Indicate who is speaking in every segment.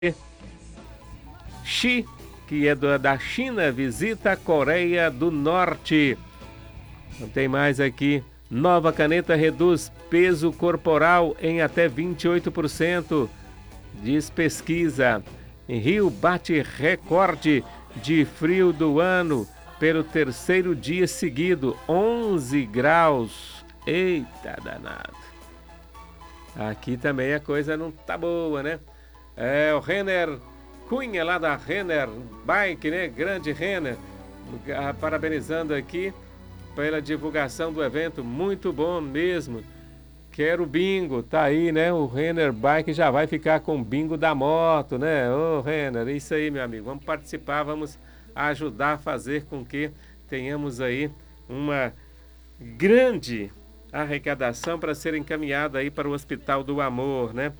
Speaker 1: Xi, que é da China, visita a Coreia do Norte. Não tem mais aqui. Nova caneta reduz peso corporal em até 28%, diz pesquisa. Em Rio bate recorde de frio do ano pelo terceiro dia seguido, 11 graus. Eita danado. Aqui também a coisa não tá boa, né? É o Renner Cunha lá da Renner Bike, né? Grande Renner. Parabenizando aqui pela divulgação do evento, muito bom mesmo. Quero bingo, tá aí, né? O Renner Bike já vai ficar com o bingo da moto, né? Ô, Renner, isso aí, meu amigo. Vamos participar, vamos ajudar a fazer com que tenhamos aí uma grande arrecadação para ser encaminhada aí para o Hospital do Amor, né?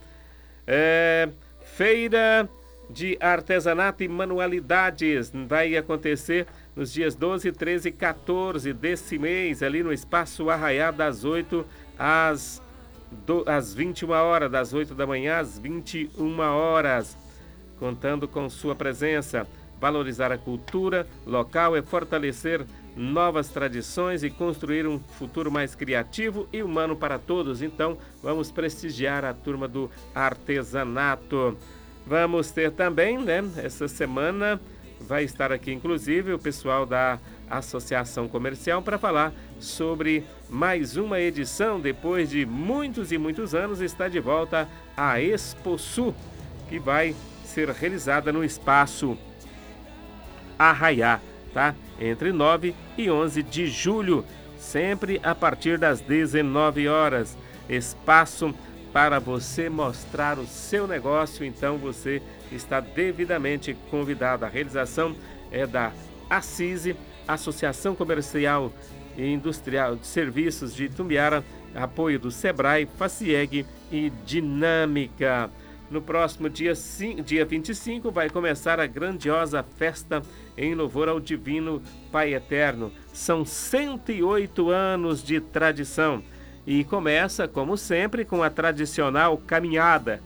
Speaker 1: Feira de artesanato e manualidades vai acontecer nos dias 12, 13 e 14 desse mês, ali no Espaço Arraiá, das 8 às 21 horas, das 8 da manhã às 21 horas. Contando com sua presença, valorizar a cultura local é fortalecer novas tradições e construir um futuro mais criativo e humano para todos. Então, vamos prestigiar a turma do artesanato. Vamos ter também, né, essa semana vai estar aqui, inclusive, o pessoal da Associação Comercial para falar sobre mais uma edição. Depois de muitos e muitos anos, está de volta a Expo Sul, que vai ser realizada no Espaço Arraiá, tá? Entre 9 e 11 de julho, sempre a partir das 19 horas. Espaço para você mostrar o seu negócio, então você está devidamente convidado. A realização é da ACISE, Associação Comercial e Industrial de Serviços de Itumbiara, apoio do Sebrae, Facieg e Dinâmica. No próximo dia 25 vai começar a grandiosa festa em louvor ao Divino Pai Eterno. São 108 anos de tradição e começa, como sempre, com a tradicional caminhada,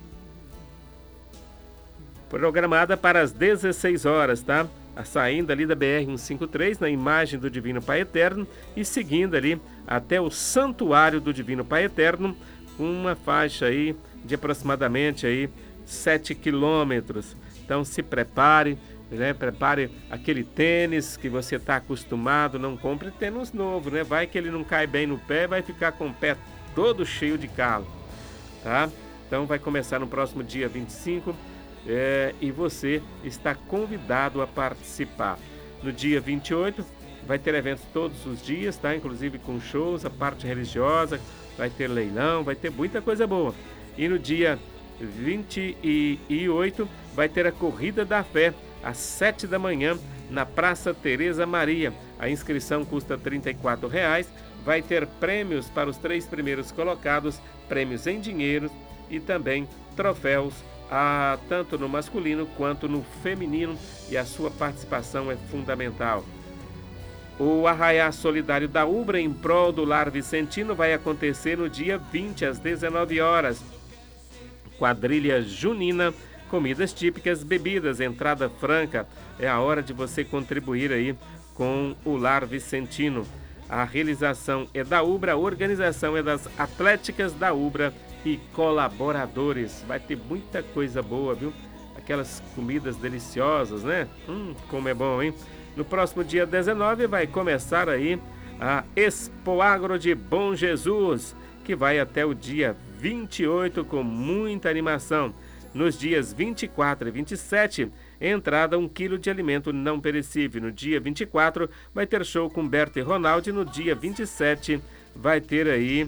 Speaker 1: programada para as 16 horas, tá? Saindo ali da BR-153, na imagem do Divino Pai Eterno, e seguindo ali até o Santuário do Divino Pai Eterno, uma faixa aí de aproximadamente aí 7 quilômetros. Então se prepare, né? Prepare aquele tênis que você está acostumado, não compre tênis novo, né? Vai que ele não cai bem no pé, vai ficar com o pé todo cheio de calo, tá? Então vai começar no próximo dia 25 e você está convidado a participar. No dia 28 vai ter eventos todos os dias, tá? Inclusive com shows, a parte religiosa, vai ter leilão, vai ter muita coisa boa. E no dia 28 vai ter a Corrida da Fé, às 7 da manhã, na Praça Tereza Maria. A inscrição custa R$ 34. Vai ter prêmios para os 3 primeiros colocados, prêmios em dinheiro e também troféus, tanto no masculino quanto no feminino, e a sua participação é fundamental. O Arraiá Solidário da Ubra em prol do Lar Vicentino vai acontecer no dia 20 às 19 horas. Quadrilha junina, comidas típicas, bebidas, entrada franca. É a hora de você contribuir aí com o Lar Vicentino. A realização é da Ubra, a organização é das Atléticas da Ubra e colaboradores. Vai ter muita coisa boa, viu? Aquelas comidas deliciosas, né? Como é bom, hein? No próximo dia 19 vai começar aí a Expo Agro de Bom Jesus, que vai até o dia 28 com muita animação. Nos dias 24 e 27, entrada 1 quilo de alimento não perecível. No dia 24 vai ter show com Berta e Ronaldo. No dia 27 vai ter aí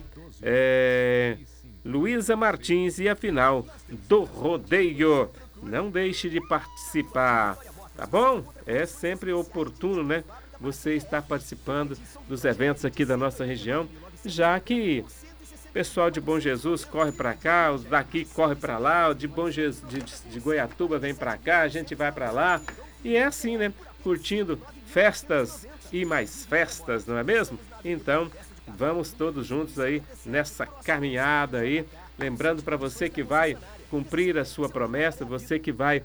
Speaker 1: Luísa Martins e a final do rodeio. Não deixe de participar, tá bom? É sempre oportuno, né? Você está participando dos eventos aqui da nossa região, já que o pessoal de Bom Jesus corre para cá, os daqui corre para lá, o de Bom Jesus, de Goiatuba vem para cá, a gente vai para lá, e é assim, né? Curtindo festas e mais festas, não é mesmo? Então, vamos todos juntos aí nessa caminhada aí. Lembrando para você que vai cumprir a sua promessa, você que vai